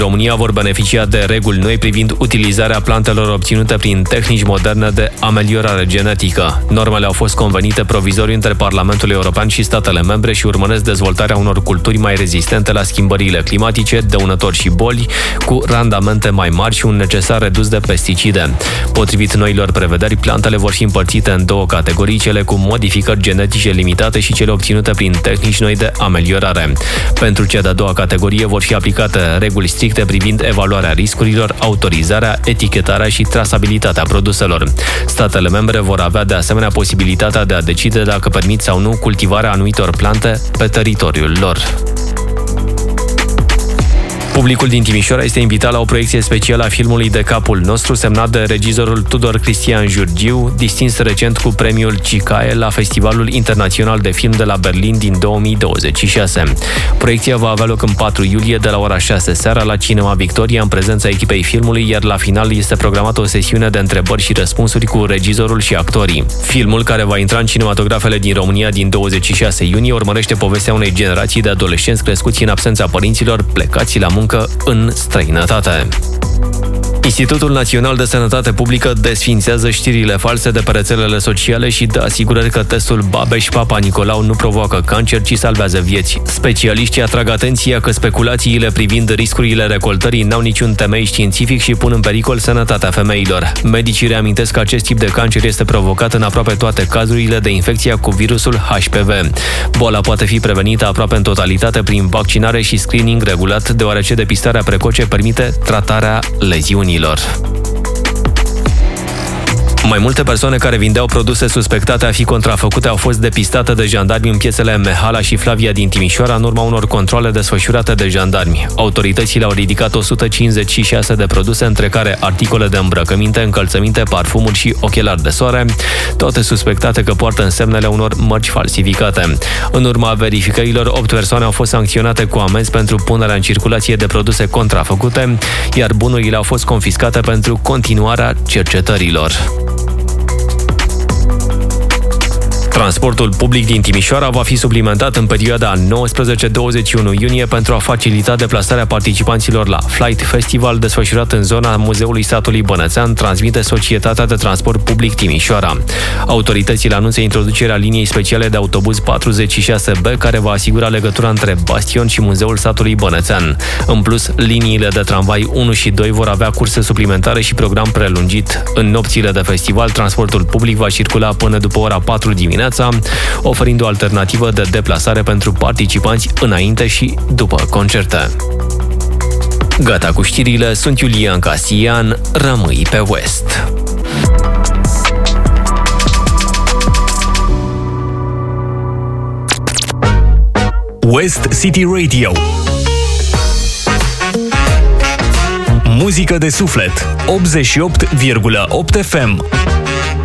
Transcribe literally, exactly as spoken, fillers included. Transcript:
România vor beneficia de reguli noi privind utilizarea plantelor obținute prin tehnici moderne de ameliorare genetică. Normele au fost convenite provizoriu între Parlamentul European și statele membre și urmăresc dezvoltarea unor culturi mai rezistente la schimbările climatice, dăunători și boli, cu randamente mai mari și un necesar redus de pesticide. Potrivit noilor prevederi, plantele vor fi împărțite în două categorii, cele cu modificări genetice limitate și cele obținute prin tehnici noi de ameliorare. Pentru cea de-a doua categorie vor fi aplicate reguli stricte privind evaluarea riscurilor, autorizarea, etichetarea și trasabilitatea produselor. Statele membre vor avea de asemenea posibilitatea de a decide dacă permit sau nu cultivarea anumitor plante pe teritoriul lor. Publicul din Timișoara este invitat la o proiecție specială a filmului De capul nostru, semnat de regizorul Tudor Cristian Giurgiu, distins recent cu premiul Cicae la Festivalul Internațional de Film de la Berlin din două mii douăzeci și șase. Proiecția va avea loc în patru iulie de la ora șase seara la Cinema Victoria, în prezența echipei filmului, iar la final este programată o sesiune de întrebări și răspunsuri cu regizorul și actorii. Filmul, care va intra în cinematografele din România din douăzeci și șase iunie, urmărește povestea unei generații de adolescenți crescuți în absența părinților, plecați la muncă în străinătate. Institutul Național de Sănătate Publică desființează știrile false de pe rețelele sociale și dă asigurări că testul Babeș-Papa Nicolau nu provoacă cancer, ci salvează vieți. Specialiștii atrag atenția că speculațiile privind riscurile recoltării n-au niciun temei științific și pun în pericol sănătatea femeilor. Medicii reamintesc că acest tip de cancer este provocat în aproape toate cazurile de infecție cu virusul H P V. Boala poate fi prevenită aproape în totalitate prin vaccinare și screening regulat, deoarece depistarea precoce permite tratarea leziunii. Mai multe persoane care vindeau produse suspectate a fi contrafăcute au fost depistate de jandarmi în piețele Mehala și Flavia din Timișoara în urma unor controle desfășurate de jandarmi. Autoritățile au ridicat o sută cincizeci și șase de produse, între care articole de îmbrăcăminte, încălțăminte, parfumuri și ochelari de soare, toate suspectate că poartă însemnele unor mărci falsificate. În urma verificărilor, opt persoane au fost sancționate cu amenzi pentru punerea în circulație de produse contrafăcute, iar bunurile au fost confiscate pentru continuarea cercetărilor. Transportul public din Timișoara va fi suplimentat în perioada nouăsprezece douăzeci și unu iunie pentru a facilita deplasarea participanților la Flight Festival desfășurat în zona Muzeului Satului Bănățean, transmite Societatea de Transport Public Timișoara. Autoritățile anunță introducerea liniei speciale de autobuz patruzeci și șase B, care va asigura legătura între Bastion și Muzeul Satului Bănățean. În plus, liniile de tramvai unu și doi vor avea curse suplimentare și program prelungit. În nopțile de festival, transportul public va circula până după ora patru dimineața, oferind o alternativă de deplasare pentru participanți înainte și după concerte. Gata cu știrile, sunt Iulian Casian, rămâi pe West. West City Radio. Muzică de suflet, optzeci și opt virgulă opt F M.